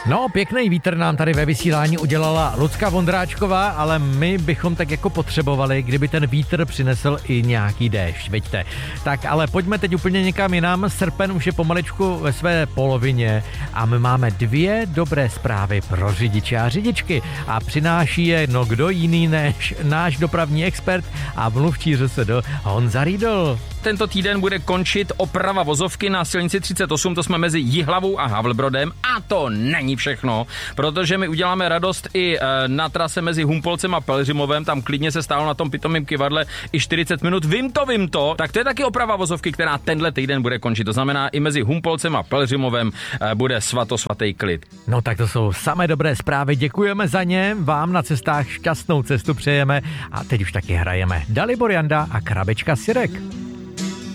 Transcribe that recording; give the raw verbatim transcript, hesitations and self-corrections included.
No, pěkný vítr nám tady ve vysílání udělala Lucka Vondráčková, ale my bychom tak jako potřebovali, kdyby ten vítr přinesl i nějaký déšť, veďte. Tak ale pojďme teď úplně někam jinam, srpen už je pomaličku ve své polovině a my máme dvě dobré zprávy pro řidiče a řidičky a přináší je no kdo jiný než náš dopravní expert a mluvčí ŘSD Honza Riedl. Tento týden bude končit oprava vozovky na silnici třicet osm, to jsme mezi Jihlavou a Havlbrodem a to není všechno, protože my uděláme radost i na trase mezi Humpolcem a Pelhřimovem, tam klidně se stálo na tom pitomým kyvadle i čtyřicet minut, vím to, vím to, tak to je taky oprava vozovky, která tenhle týden bude končit, to znamená i mezi Humpolcem a Pelhřimovem bude svatosvatý klid. No tak to jsou samé dobré zprávy, děkujeme za ně, vám na cestách šťastnou cestu přejeme a teď už taky hrajeme Dalibor Janda a Krabička Sirek.